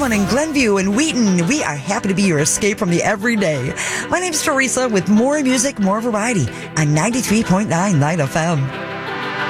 Rockland and Glenview and Wheaton. We are happy to be your escape from the everyday. My name's Teresa with more music, more variety on 93.9 Light FM.